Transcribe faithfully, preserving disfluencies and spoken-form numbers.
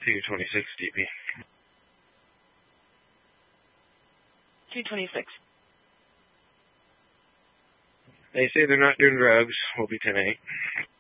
two twenty-six D P. two twenty-six. They say they're not doing drugs. We'll be ten eight.